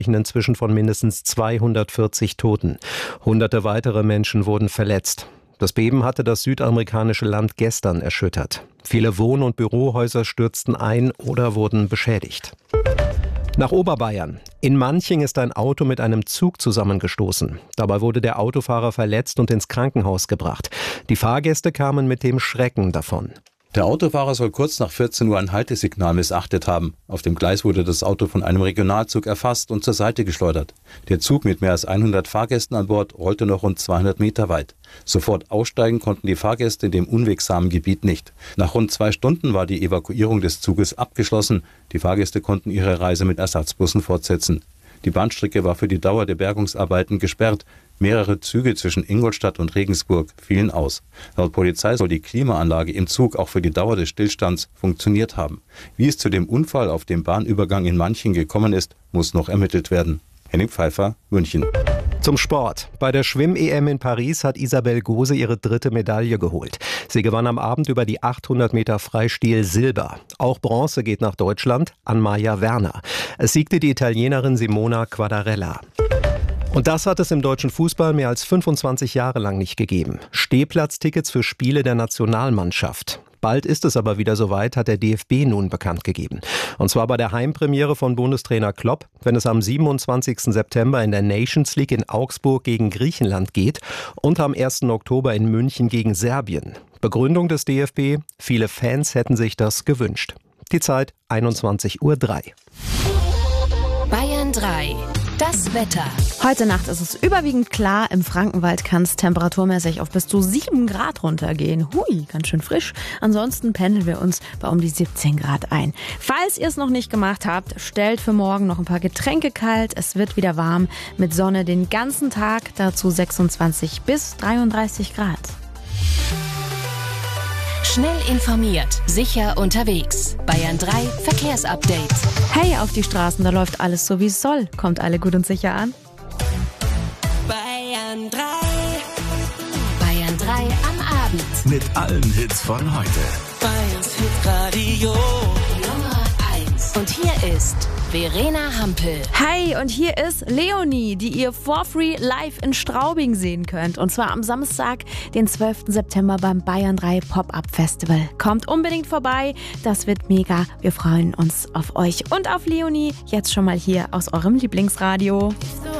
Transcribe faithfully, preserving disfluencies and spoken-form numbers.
inzwischen von mindestens zweihundertvierzig Toten. Hunderte weitere Menschen wurden verletzt. Das Beben hatte das südamerikanische Land gestern erschüttert. Viele Wohn- und Bürohäuser stürzten ein oder wurden beschädigt. Nach Oberbayern. In Manching ist ein Auto mit einem Zug zusammengestoßen. Dabei wurde der Autofahrer verletzt und ins Krankenhaus gebracht. Die Fahrgäste kamen mit dem Schrecken davon. Der Autofahrer soll kurz nach vierzehn Uhr ein Haltesignal missachtet haben. Auf dem Gleis wurde das Auto von einem Regionalzug erfasst und zur Seite geschleudert. Der Zug mit mehr als hundert Fahrgästen an Bord rollte noch rund zweihundert Meter weit. Sofort aussteigen konnten die Fahrgäste in dem unwegsamen Gebiet nicht. Nach rund zwei Stunden war die Evakuierung des Zuges abgeschlossen. Die Fahrgäste konnten ihre Reise mit Ersatzbussen fortsetzen. Die Bahnstrecke war für die Dauer der Bergungsarbeiten gesperrt. Mehrere Züge zwischen Ingolstadt und Regensburg fielen aus. Laut Polizei soll die Klimaanlage im Zug auch für die Dauer des Stillstands funktioniert haben. Wie es zu dem Unfall auf dem Bahnübergang in Manching gekommen ist, muss noch ermittelt werden. Henning Pfeiffer, München. Zum Sport. Bei der Schwimm-E M in Paris hat Isabel Gose ihre dritte Medaille geholt. Sie gewann am Abend über die achthundert Meter Freistil Silber. Auch Bronze geht nach Deutschland an Maja Werner. Es siegte die Italienerin Simona Quadarella. Und das hat es im deutschen Fußball mehr als fünfundzwanzig Jahre lang nicht gegeben. Stehplatztickets für Spiele der Nationalmannschaft. Bald ist es aber wieder soweit, hat der D F B nun bekannt gegeben. Und zwar bei der Heimpremiere von Bundestrainer Klopp, wenn es am siebenundzwanzigsten September in der Nations League in Augsburg gegen Griechenland geht und am ersten Oktober in München gegen Serbien. Begründung des D F B: Viele Fans hätten sich das gewünscht. Die Zeit einundzwanzig Uhr drei. Bayern drei. Das Wetter. Heute Nacht ist es überwiegend klar. Im Frankenwald kann es temperaturmäßig auf bis zu sieben Grad runtergehen. Hui, ganz schön frisch. Ansonsten pendeln wir uns bei um die siebzehn Grad ein. Falls ihr es noch nicht gemacht habt, stellt für morgen noch ein paar Getränke kalt. Es wird wieder warm mit Sonne den ganzen Tag. Dazu sechsundzwanzig bis dreiunddreißig Grad. Schnell informiert, sicher unterwegs. Bayern drei Verkehrsupdate. Hey, auf die Straßen, da läuft alles so wie es soll. Kommt alle gut und sicher an? Bayern drei. Bayern drei am Abend. Mit allen Hits von heute. Bayerns Hitradio Nummer eins. Und hier ist Verena Hampel. Hi, und hier ist Leonie, die ihr for free live in Straubing sehen könnt. Und zwar am Samstag, den zwölften September beim Bayern drei Pop-Up Festival. Kommt unbedingt vorbei, das wird mega. Wir freuen uns auf euch und auf Leonie. Jetzt schon mal hier aus eurem Lieblingsradio.